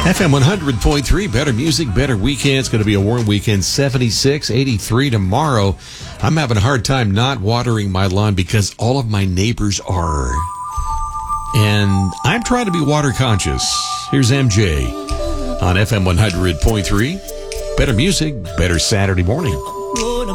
FM 100.3, better music, better weekend. It's going to be a warm weekend, 76, 83 tomorrow. I'm having a hard time not watering my lawn because all of my neighbors are. And I'm trying to be water conscious. Here's MJ on FM 100.3. Better music, better Saturday morning.